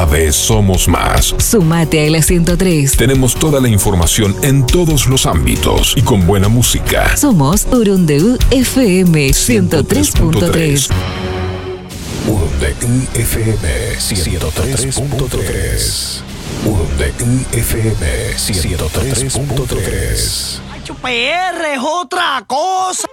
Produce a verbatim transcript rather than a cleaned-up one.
vez somos más. Sumate a la ciento tres. Tenemos toda la información en todos los ámbitos y con buena música. Somos Urundeú F M ciento tres punto tres. Urundeú F M ciento tres punto tres. Urundeú F M ciento tres punto tres. P R es otra cosa.